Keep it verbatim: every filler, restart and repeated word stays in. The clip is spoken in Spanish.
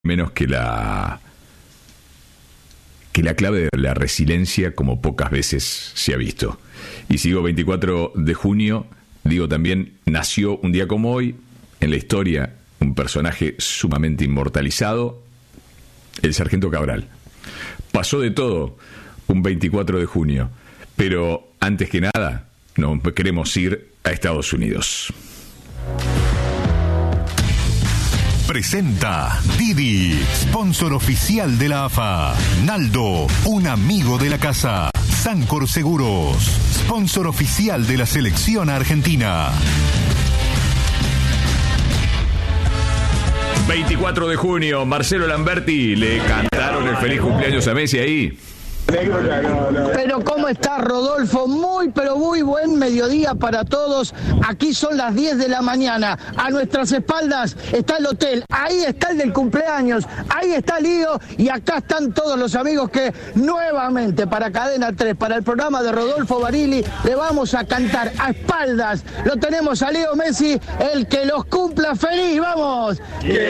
menos que la que la clave de la resiliencia como pocas veces se ha visto. Y si digo veinticuatro de junio, digo también nació un día como hoy en la historia un personaje sumamente inmortalizado, el sargento Cabral. Pasó de todo un veinticuatro de junio, pero antes que nada nos queremos ir a Estados Unidos. Presenta Didi, sponsor oficial de la A F A. Naldo, un amigo de la casa. Sancor Seguros, sponsor oficial de la selección argentina. veinticuatro de junio, Marcelo Lamberti, le cantaron el feliz cumpleaños a Messi ahí. Pero ¿cómo está, Rodolfo? Muy, pero muy buen mediodía para todos. Aquí son las diez de la mañana. A nuestras espaldas está el hotel. Ahí está el del cumpleaños. Ahí está Lío. Y acá están todos los amigos que nuevamente para Cadena tres, para el programa de Rodolfo Barili, le vamos a cantar a espaldas. Lo tenemos a Leo Messi, el que los cumpla feliz. ¡Vamos! Que